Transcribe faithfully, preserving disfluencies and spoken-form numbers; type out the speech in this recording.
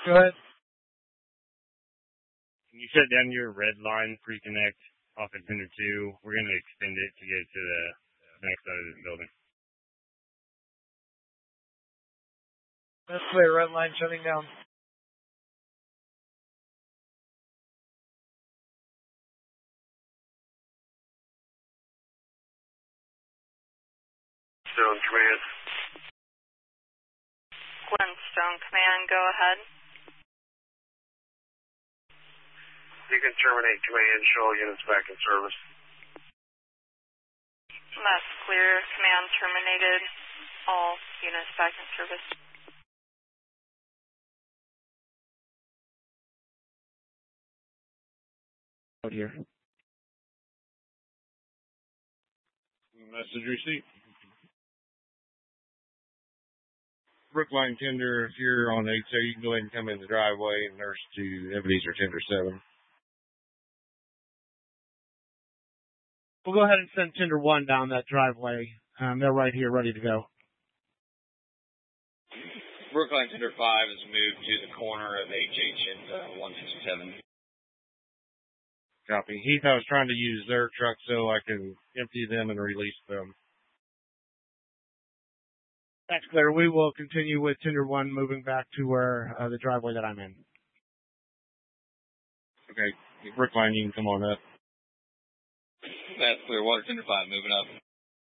Go ahead. Can you shut down your red line pre-connect off at Tender two? We're going to extend it to get to the next side of this building. That's clear. Red line shutting down. Stone Command. Glenstone Command, go ahead. You can terminate command, show all units back in service. That's clear. Command terminated. All units back in service. Out here. Message receipt. Brookline Tender, if you're on eight, so you can go ahead and come in the driveway and nurse to Ebenezer Tender seven. We'll go ahead and send Tender one down that driveway. Um, they're right here, ready to go. Brookline Tender five is moved to the corner of H H and uh, one sixty-seven. Copy. Heath, I was trying to use their truck so I can empty them and release them. That's clear. We will continue with Tender one moving back to where uh, the driveway that I'm in. Okay. Brookline, you can come on up. That's clear. Water Tender five moving up.